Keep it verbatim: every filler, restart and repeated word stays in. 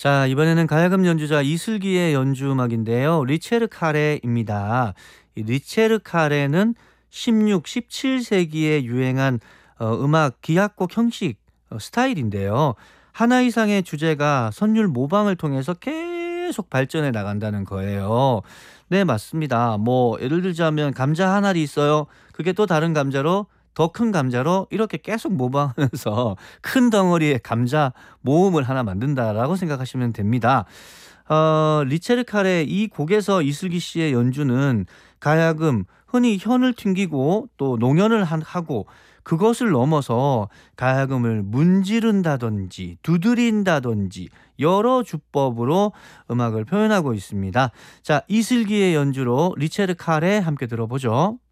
자, 이번에는 가야금 연주자 이슬기의 연주 음악인데요. 리체르 카레입니다. 이 리체르 카레는 십육, 십칠 세기에 유행한 어, 음악 기악곡 형식 어, 스타일인데요. 하나 이상의 주제가 선율 모방을 통해서 계속 발전해 나간다는 거예요. 네, 맞습니다. 뭐 예를 들자면 감자 한 알이 있어요. 그게 또 다른 감자로 더 큰 감자로 이렇게 계속 모방하면서 큰 덩어리의 감자 모음을 하나 만든다라고 생각하시면 됩니다. 어, 리체르 카레 이 곡에서 이슬기 씨의 연주는 가야금, 흔히 현을 튕기고 또 농연을 한- 하고 그것을 넘어서 가야금을 문지른다든지 두드린다든지 여러 주법으로 음악을 표현하고 있습니다. 자, 이슬기의 연주로 리체르 카레 함께 들어보죠.